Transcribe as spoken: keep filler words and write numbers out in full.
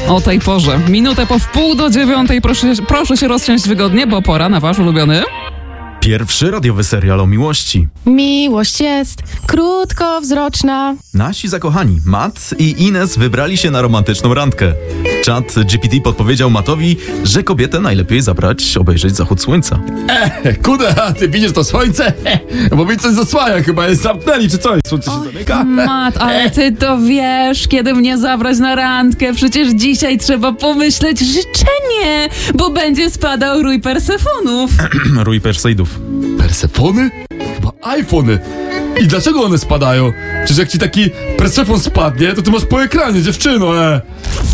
O tej porze. Minutę po wpół do dziewiątej. Proszę, proszę się rozsiąść wygodnie, bo pora na wasz ulubiony... Pierwszy radiowy serial o miłości. Miłość jest krótkowzroczna. Nasi zakochani Matt i Ines wybrali się na romantyczną randkę. Czat G P T podpowiedział Mattowi, że kobietę najlepiej zabrać obejrzeć zachód słońca. E, kuda, a ty widzisz to słońce? Bo mi coś zasłania, chyba jest zamknęli czy coś. Słońce się zamyka. Mat, ale ty to wiesz, kiedy mnie zabrać na randkę. Przecież dzisiaj trzeba pomyśleć życzenie, bo będzie spadał rój Persefonów. Rój Perseidów. Persefony? Chyba iPhony. I dlaczego one spadają? Przecież jak ci taki Persefon spadnie, to ty masz po ekranie, dziewczyno, e.